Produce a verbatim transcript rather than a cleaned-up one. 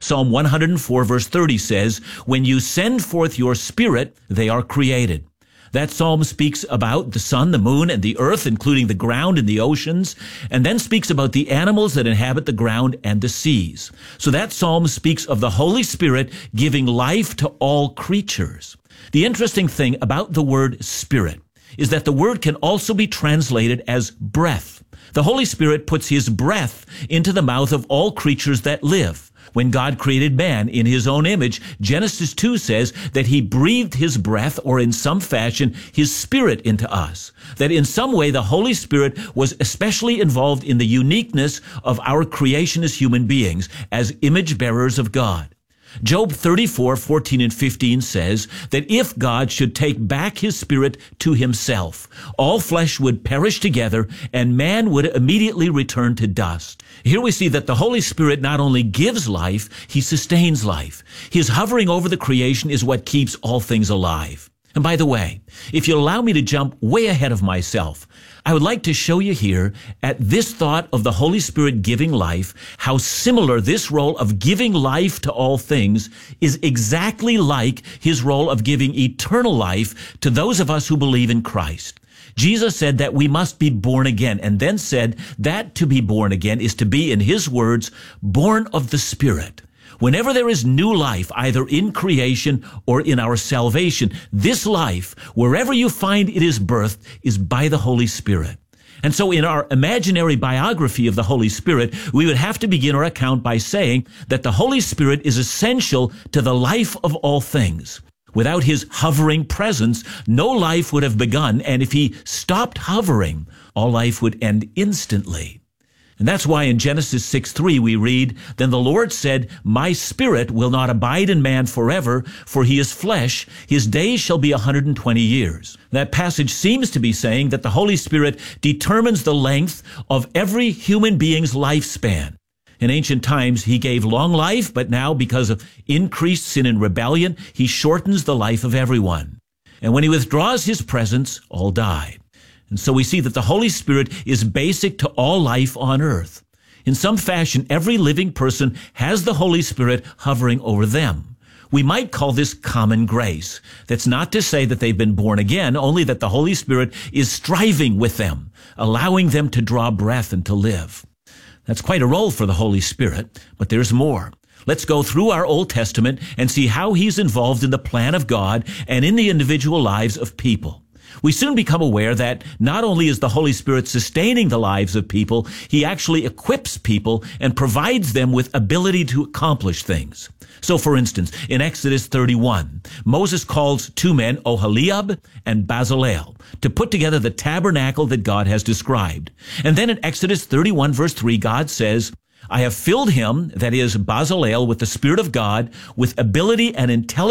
Psalm one hundred four verse thirty says, "When you send forth your Spirit, they are created." That psalm speaks about the sun, the moon, and the earth, including the ground and the oceans, and then speaks about the animals that inhabit the ground and the seas. So that psalm speaks of the Holy Spirit giving life to all creatures. The interesting thing about the word Spirit is that the word can also be translated as breath. The Holy Spirit puts his breath into the mouth of all creatures that live. When God created man in his own image, Genesis two says that he breathed his breath, or in some fashion, his spirit into us. That in some way the Holy Spirit was especially involved in the uniqueness of our creation as human beings, as image bearers of God. Job thirty-four, fourteen and fifteen says that if God should take back his spirit to himself, all flesh would perish together and man would immediately return to dust. Here we see that the Holy Spirit not only gives life, he sustains life. His hovering over the creation is what keeps all things alive. And by the way, if you'll allow me to jump way ahead of myself, I would like to show you here at this thought of the Holy Spirit giving life, how similar this role of giving life to all things is exactly like his role of giving eternal life to those of us who believe in Christ. Jesus said that we must be born again, and then said that to be born again is to be, in his words, born of the Spirit. Whenever there is new life, either in creation or in our salvation, this life, wherever you find it is birthed, is by the Holy Spirit. And so in our imaginary biography of the Holy Spirit, we would have to begin our account by saying that the Holy Spirit is essential to the life of all things. Without his hovering presence, no life would have begun, and if he stopped hovering, all life would end instantly. And that's why in Genesis six three we read, "Then the Lord said, My spirit will not abide in man forever, for he is flesh. His days shall be one hundred twenty years. That passage seems to be saying that the Holy Spirit determines the length of every human being's lifespan. In ancient times, he gave long life, but now, because of increased sin and rebellion, he shortens the life of everyone. And when he withdraws his presence, all die. And so we see that the Holy Spirit is basic to all life on earth. In some fashion, every living person has the Holy Spirit hovering over them. We might call this common grace. That's not to say that they've been born again, only that the Holy Spirit is striving with them, allowing them to draw breath and to live. That's quite a role for the Holy Spirit, but there's more. Let's go through our Old Testament and see how he's involved in the plan of God and in the individual lives of people. We soon become aware that not only is the Holy Spirit sustaining the lives of people, he actually equips people and provides them with ability to accomplish things. So, for instance, in Exodus thirty-one, Moses calls two men, Oholiab and Bezalel, to put together the tabernacle that God has described. And then in Exodus thirty-one, verse three, God says, "I have filled him," that is, Bezalel, "with the Spirit of God, with ability and intelligence